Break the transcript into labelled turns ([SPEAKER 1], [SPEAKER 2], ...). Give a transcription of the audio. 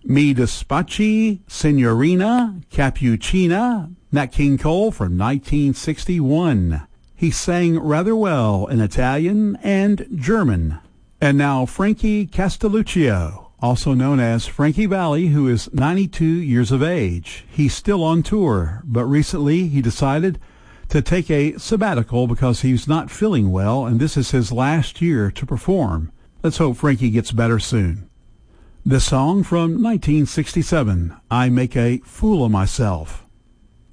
[SPEAKER 1] Mi Dispiace, Signorina, Cappuccina, Nat King Cole from 1961. He sang rather well in Italian and German. And now Frankie Castelluccio, also known as Frankie Valli, who is 92 years of age. He's still on tour, but recently he decided to take a sabbatical because he's not feeling well, and this is his last year to perform. Let's hope Frankie gets better soon. This song from 1967, I Make a Fool of Myself.